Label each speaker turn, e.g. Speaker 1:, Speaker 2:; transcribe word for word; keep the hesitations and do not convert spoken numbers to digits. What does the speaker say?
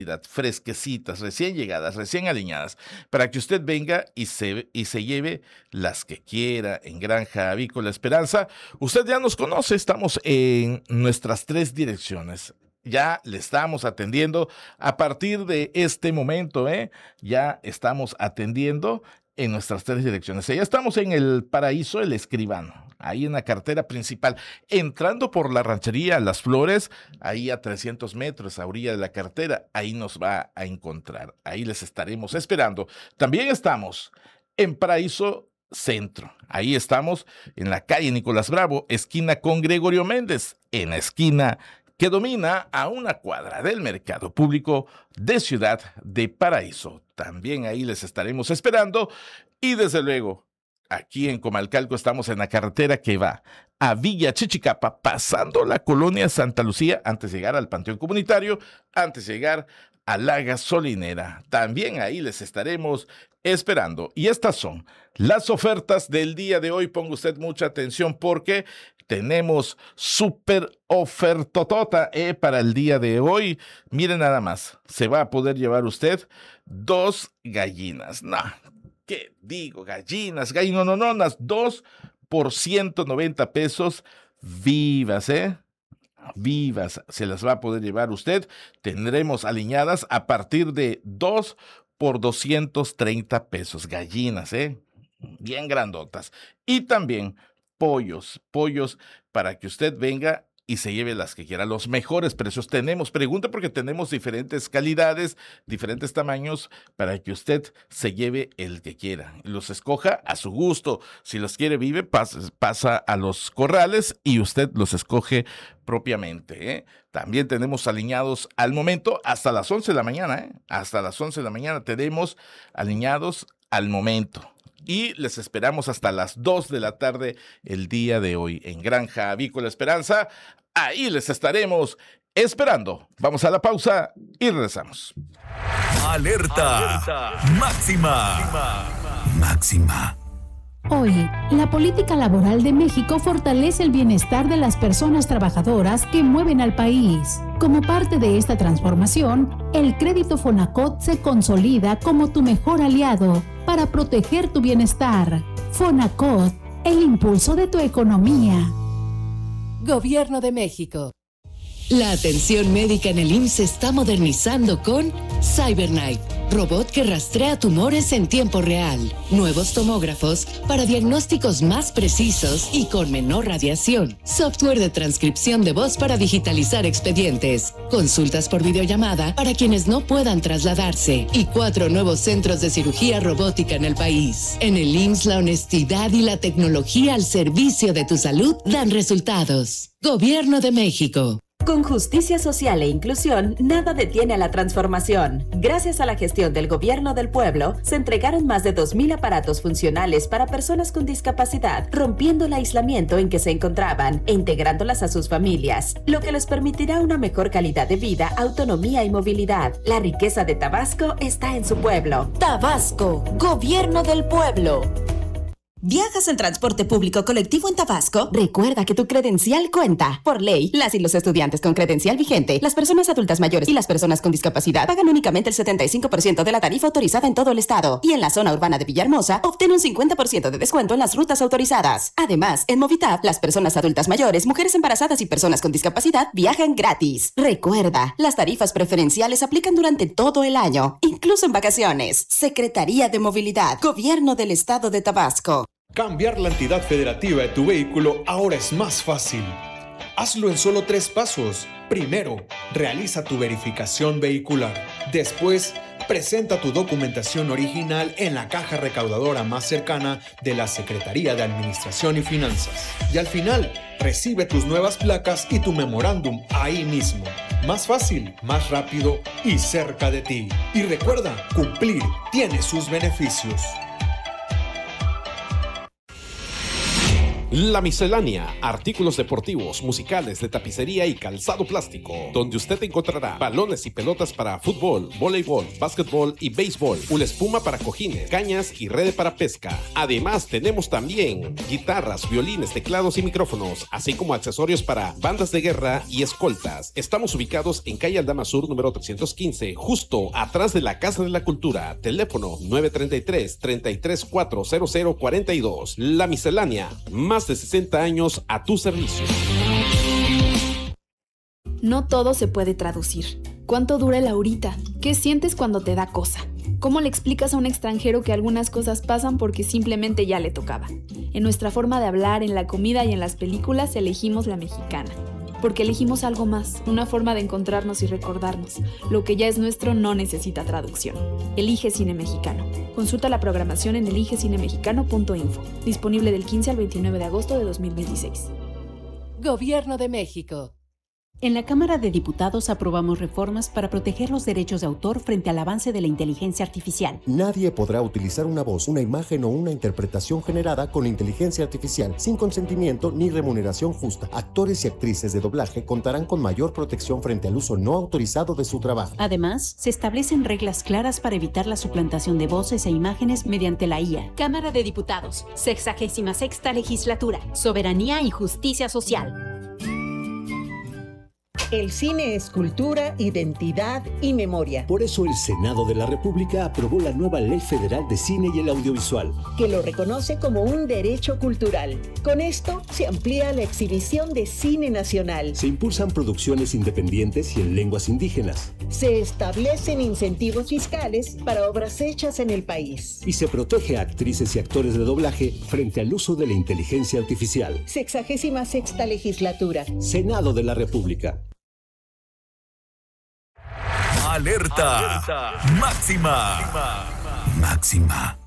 Speaker 1: fresquecitas, recién llegadas, recién aliñadas, para que usted venga y se, y se lleve las que quiera en Granja Avícola Esperanza. Usted ya nos conoce, estamos en nuestras tres direcciones. Ya le estamos atendiendo a partir de este momento, ¿eh? Ya estamos atendiendo en nuestras tres direcciones. Ya estamos en el Paraíso El Escribano, ahí en la carretera principal, entrando por la ranchería Las Flores, ahí a trescientos metros, a orilla de la carretera, ahí nos va a encontrar, ahí les estaremos esperando. También estamos en Paraíso Centro, ahí estamos en la calle Nicolás Bravo, esquina con Gregorio Méndez, en la esquina que domina a una cuadra del mercado público de Ciudad de Paraíso. También ahí les estaremos esperando. Y desde luego, aquí en Comalcalco estamos en la carretera que va a Villa Chichicapa, pasando la colonia Santa Lucía, antes de llegar al Panteón Comunitario, antes de llegar a la gasolinera. También ahí les estaremos esperando. Y estas son las ofertas del día de hoy. Ponga usted mucha atención porque tenemos súper ofertotota eh, para el día de hoy. Miren nada más, se va a poder llevar usted dos gallinas. No, ¿qué digo? Gallinas, gallinonononas, dos por ciento noventa pesos vivas, ¿eh? Vivas, se las va a poder llevar usted. Tendremos aliñadas a partir de dos por doscientos treinta pesos. Gallinas, ¿eh? Bien grandotas. Y también pollos, pollos para que usted venga y se lleve las que quiera. Los mejores precios tenemos. Pregunta porque tenemos diferentes calidades, diferentes tamaños para que usted se lleve el que quiera. Los escoja a su gusto. Si los quiere vive, pasa, pasa a los corrales y usted los escoge propiamente, ¿eh? También tenemos aliñados al momento hasta las once de la mañana, ¿eh? Hasta las once de la mañana tenemos aliñados al momento. Y les esperamos hasta las dos de la tarde el día de hoy en Granja Avícola Esperanza. Ahí les estaremos esperando. Vamos a la pausa y regresamos.
Speaker 2: Alerta, Alerta. Máxima. Máxima. Máxima.
Speaker 3: Hoy, la política laboral de México fortalece el bienestar de las personas trabajadoras que mueven al país. Como parte de esta transformación, el crédito Fonacot se consolida como tu mejor aliado para proteger tu bienestar. Fonacot, el impulso de tu economía.
Speaker 4: Gobierno de México. La atención médica en el I M S S se está modernizando con CyberKnife, robot que rastrea tumores en tiempo real, nuevos tomógrafos para diagnósticos más precisos y con menor radiación, software de transcripción de voz para digitalizar expedientes, consultas por videollamada para quienes no puedan trasladarse y cuatro nuevos centros de cirugía robótica en el país. En el I M S S la honestidad y la tecnología al servicio de tu salud dan resultados. Gobierno de México.
Speaker 5: Con justicia social e inclusión, nada detiene a la transformación. Gracias a la gestión del Gobierno del Pueblo, se entregaron más de dos mil aparatos funcionales para personas con discapacidad, rompiendo el aislamiento en que se encontraban e integrándolas a sus familias, lo que les permitirá una mejor calidad de vida, autonomía y movilidad. La riqueza de Tabasco está en su pueblo. Tabasco, Gobierno del Pueblo. ¿Viajas en transporte público colectivo en Tabasco? Recuerda que tu credencial cuenta. Por ley, las y los estudiantes con credencial vigente, las personas adultas mayores y las personas con discapacidad pagan únicamente el setenta y cinco por ciento de la tarifa autorizada en todo el estado. Y en la zona urbana de Villahermosa, obtén un cincuenta por ciento de descuento en las rutas autorizadas. Además, en Movitap, las personas adultas mayores, mujeres embarazadas y personas con discapacidad viajan gratis. Recuerda, las tarifas preferenciales aplican durante todo el año, incluso en vacaciones. Secretaría de Movilidad, Gobierno del Estado de Tabasco.
Speaker 6: Cambiar la entidad federativa de tu vehículo ahora es más fácil. Hazlo en solo tres pasos. Primero, realiza tu verificación vehicular. Después, presenta tu documentación original en la caja recaudadora más cercana de la Secretaría de Administración y Finanzas. Y al final, recibe tus nuevas placas y tu memorándum ahí mismo. Más fácil, más rápido y cerca de ti. Y recuerda, cumplir tiene sus beneficios.
Speaker 7: La Miscelánea, artículos deportivos, musicales, de tapicería y calzado plástico, donde usted encontrará balones y pelotas para fútbol, voleibol, básquetbol y béisbol, una espuma para cojines, cañas y red para pesca. Además, tenemos también guitarras, violines, teclados y micrófonos, así como accesorios para bandas de guerra y escoltas. Estamos ubicados en calle Aldama Sur, número trescientos quince, justo atrás de la Casa de la Cultura. Teléfono nueve treinta y tres, treinta y tres, cuatro cero cero cuarenta y dos. La Miscelánea, más de sesenta años a tu servicio.
Speaker 8: No todo se puede traducir. ¿Cuánto dura el ahorita? ¿Qué sientes cuando te da cosa? ¿Cómo le explicas a un extranjero que algunas cosas pasan porque simplemente ya le tocaba? En nuestra forma de hablar, en la comida y en las películas elegimos la mexicana. Porque elegimos algo más, una forma de encontrarnos y recordarnos. Lo que ya es nuestro no necesita traducción. Elige Cine Mexicano. Consulta la programación en elige cine mexicano punto info. Disponible del quince al veintinueve de agosto de dos mil veintiséis.
Speaker 4: Gobierno de México.
Speaker 9: En la Cámara de Diputados aprobamos reformas para proteger los derechos de autor frente al avance de la inteligencia artificial.
Speaker 10: Nadie podrá utilizar una voz, una imagen o una interpretación generada con inteligencia artificial sin consentimiento ni remuneración justa. Actores y actrices de doblaje contarán con mayor protección frente al uso no autorizado de su trabajo.
Speaker 9: Además, se establecen reglas claras para evitar la suplantación de voces e imágenes mediante la I A.
Speaker 11: Cámara de Diputados, sexagésima sexta legislatura, soberanía y justicia social.
Speaker 12: El cine es cultura, identidad y memoria.
Speaker 13: Por eso el Senado de la República aprobó la nueva Ley Federal de Cine y el Audiovisual,
Speaker 12: que lo reconoce como un derecho cultural. Con esto se amplía la exhibición de cine nacional.
Speaker 13: Se impulsan producciones independientes y en lenguas indígenas.
Speaker 12: Se establecen incentivos fiscales para obras hechas en el país.
Speaker 13: Y se protege a actrices y actores de doblaje frente al uso de la inteligencia artificial.
Speaker 12: Sexagésima sexta legislatura.
Speaker 13: Senado de la República.
Speaker 2: Alerta. Alerta. Máxima. Máxima.